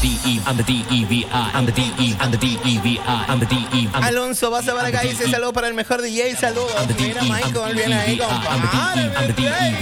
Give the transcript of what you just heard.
Alonso Baza para acá dice saludos para el mejor DJ, saludos. Mira, Michael viene ahí, compadre.